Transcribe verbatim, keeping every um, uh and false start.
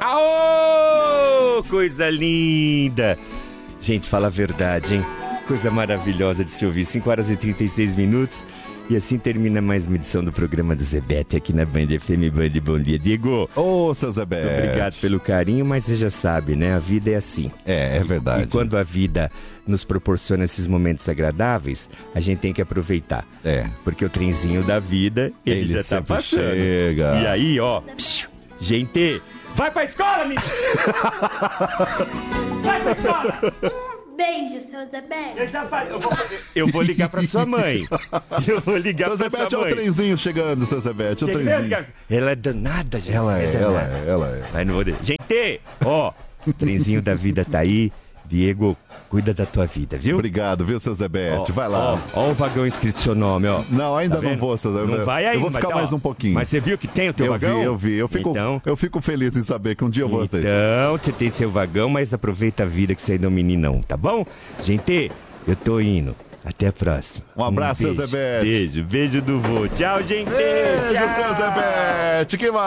Aô, coisa linda! Gente, fala a verdade, hein? Coisa maravilhosa de se ouvir. cinco horas e trinta e seis minutos. E assim termina mais uma edição do programa do Zebete aqui na Band F M. Band Bom Dia. Diego. Ô, seu Zebete. Muito obrigado pelo carinho, mas você já sabe, né? A vida é assim. É, é verdade. E, e quando a vida nos proporciona esses momentos agradáveis, a gente tem que aproveitar. É. Porque o trenzinho da vida, ele, ele já tá passando. Chega. E aí, ó, psiu, gente, vai pra escola, menino! Vai pra escola! Beijo, seu Zebete. Eu vou, eu vou ligar pra sua mãe. Eu vou ligar seu pra Zebete sua mãe. É o trenzinho chegando, seu Zebete, é o trenzinho. Ela é danada, gente. Ela é, é ela é, ela é. Ai, não vou... Gente, ó, o trenzinho da vida tá aí. Diego, cuida da tua vida, viu? Obrigado, viu, seu Zebete? Ó, vai lá. Ó, ó o vagão escrito seu nome, ó. Não, ainda tá não vou, seu Zebete. Não vai ainda. Eu vou ficar mas, mais ó, um pouquinho. Mas você viu que tem o teu eu vagão? Vi, eu vi, eu fico, então, eu fico feliz em saber que um dia eu vou ter. Então, você tem seu vagão, mas aproveita a vida que você ainda é um meninão, tá bom? Gente, eu tô indo. Até a próxima. Um abraço, um seu Zebete. Beijo, beijo do vô. Tchau, gente. Beijo, Tchau. seu Zebete. Que